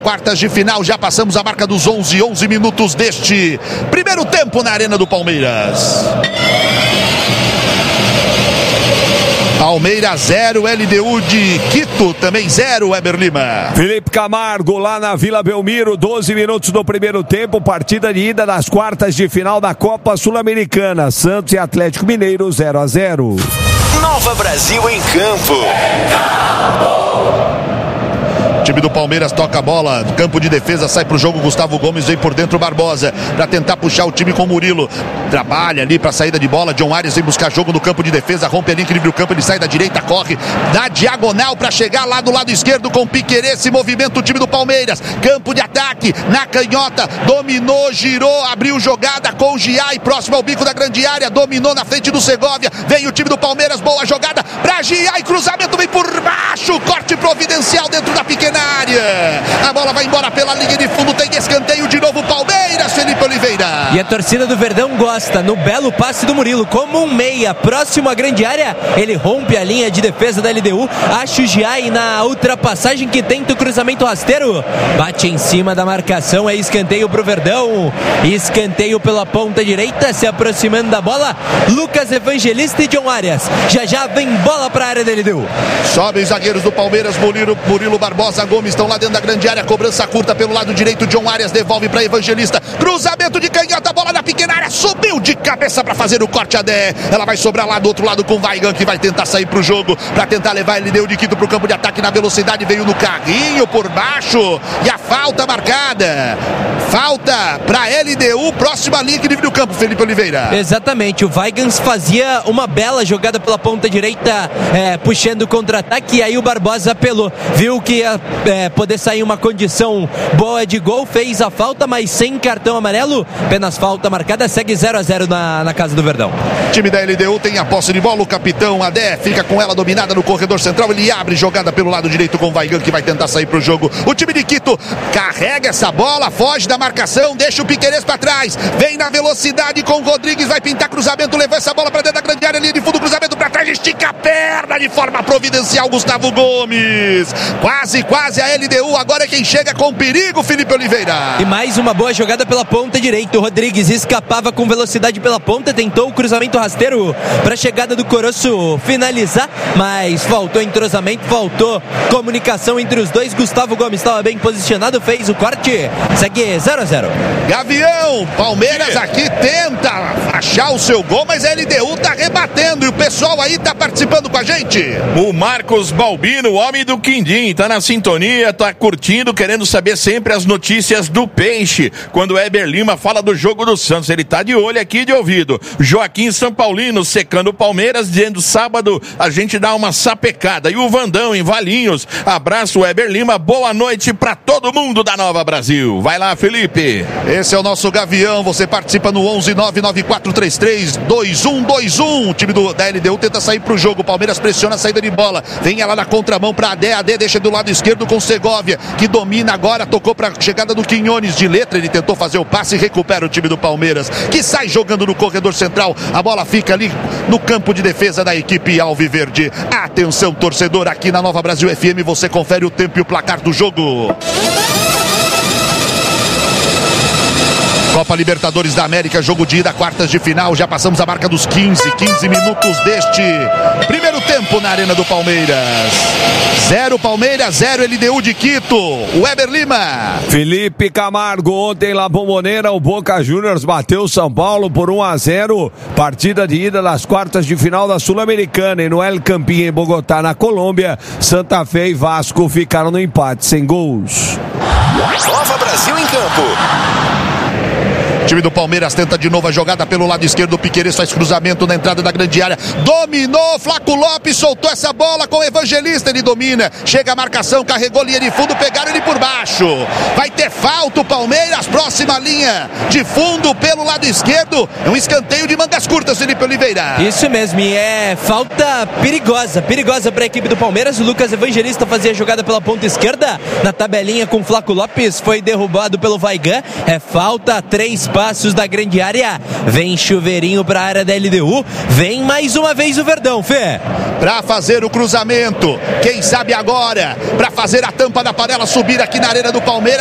Quartas de final, já passamos a marca dos 11 minutos deste primeiro tempo na Arena do Palmeiras. Palmeiras 0, LDU de Quito também 0, Weber Lima. Felipe Camargo lá na Vila Belmiro, 12 minutos do primeiro tempo, partida de ida das quartas de final da Copa Sul-Americana. Santos e Atlético Mineiro 0-0. Nova Brasil em campo. O time do Palmeiras toca a bola, campo de defesa, sai pro jogo, Gustavo Gomes vem por dentro, Barbosa, para tentar puxar o time com o Murilo, trabalha ali pra saída de bola, John Arias vem buscar jogo no campo de defesa, rompe ali, equilibra o campo, ele sai da direita, corre da diagonal pra chegar lá do lado esquerdo com Piquerez, se movimenta o time do Palmeiras, campo de ataque, na canhota, dominou, girou, abriu jogada com o Giai, próximo ao bico da grande área, dominou na frente do Segovia, vem o time do Palmeiras, boa jogada pra Giai, cruzamento vem por baixo, corte providencial dentro da pequena área, a bola vai embora pela linha de fundo, tem escanteio de novo Palmeiras, Felipe Oliveira. E a torcida do Verdão gosta, no belo passe do Murilo, como um meia, próximo à grande área, ele rompe a linha de defesa da LDU, acha o Giai na ultrapassagem que tenta o cruzamento rasteiro, bate em cima da marcação, é escanteio pro Verdão, escanteio pela ponta direita, se aproximando da bola, Lucas Evangelista e John Arias, já vem bola pra área da LDU. Sobem os zagueiros do Palmeiras, Murilo Barbosa, Gomes estão lá dentro da grande área, cobrança curta pelo lado direito, John Arias devolve para Evangelista, cruzamento de canhota, bola na pequena área, subiu de cabeça para fazer o corte Adé, ela vai sobrar lá do outro lado com o Weigand, que vai tentar sair pro jogo, para tentar levar ele deu de Quito pro campo de ataque na velocidade, veio no carrinho por baixo, e a falta marcada, falta para LDU, próxima linha que divide o campo, Felipe Oliveira. Exatamente, o Weigand fazia uma bela jogada pela ponta direita, puxando o contra-ataque, e aí o Barbosa apelou, viu que ia poder sair uma condição boa de gol, fez a falta, mas sem cartão amarelo, apenas falta marcada, segue 0-0 na casa do Verdão. O time da LDU tem a posse de bola, o capitão Adé fica com ela dominada no corredor central, ele abre jogada pelo lado direito com o Weigand, que vai tentar sair pro jogo, o time de Quito carrega essa bola, foge da marcação, deixa o Piquerez pra trás, vem na velocidade com o Rodrigues, vai pintar cruzamento, levou essa bola pra dentro da grande área, linha de fundo, cruzamento pra trás, estica a perna de forma providencial, Gustavo Gomes, quase a LDU, agora é quem chega com perigo, Felipe Oliveira. E mais uma boa jogada pela ponta direita, o Rodrigues escapava com velocidade pela ponta, tentou o cruzamento rasteiro para a chegada do Coroço finalizar, mas faltou entrosamento, faltou comunicação entre os dois, Gustavo Gomes estava bem posicionado, fez o corte, segue 0-0. Gavião, Palmeiras aqui tenta achar o seu gol, mas a LDU tá rebatendo e o pessoal aí tá participando com a gente. O Marcos Balbino, o homem do Quindim, tá na sintonia, tá curtindo, querendo saber sempre as notícias do Peixe. Quando o Weber Lima fala do jogo do Santos, ele tá de olho aqui de ouvido. Joaquim São Paulino secando o Palmeiras, dizendo sábado a gente dá uma sapecada. E o Vandão em Valinhos, abraço Weber Lima, boa noite pra todo mundo da Nova Brasil. Vai lá, Felipe. Esse é o nosso Gavião, você participa no 11-99433-2121. O time da LDU tenta sair pro jogo, o Palmeiras pressiona a saída de bola, vem ela na contramão pra Adé deixa do lado esquerdo com Segovia, que domina agora, tocou pra chegada do Quinones de letra, ele tentou fazer o passe e recupera o time do Palmeiras, que sai jogando no corredor central, a bola fica ali no campo de defesa da equipe alviverde. Atenção, torcedor, aqui na Nova Brasil FM você confere o tempo e o placar do jogo. Copa Libertadores da América, jogo de ida, quartas de final, já passamos a marca dos 15 minutos deste primeiro tempo na Arena do Palmeiras. 0 Palmeiras, 0 LDU de Quito. Weber Lima. Felipe Camargo, ontem lá Bombonera, o Boca Juniors bateu o São Paulo por 1-0, partida de ida das quartas de final da Sul-Americana, e no El Campín em Bogotá, na Colômbia, Santa Fé e Vasco ficaram no empate sem gols. Nova Brasil em campo. O time do Palmeiras tenta de novo a jogada pelo lado esquerdo, o Piquerez faz cruzamento na entrada da grande área, dominou, Flaco Lopes soltou essa bola com o Evangelista, ele domina, chega a marcação, carregou linha de fundo, pegaram ele por baixo, vai ter falta o Palmeiras, próxima linha de fundo pelo lado esquerdo, é um escanteio de mangas curtas, Felipe Oliveira. Isso mesmo, e é falta perigosa para a equipe do Palmeiras. O Lucas Evangelista fazia a jogada pela ponta esquerda, na tabelinha com o Flaco Lopes, foi derrubado pelo Vaigan. É falta a 3 passos da grande área. Vem chuveirinho para a área da LDU, vem mais uma vez o Verdão, Fê. Para fazer o cruzamento, quem sabe agora, para fazer a tampa da panela subir aqui na arena do Palmeiras.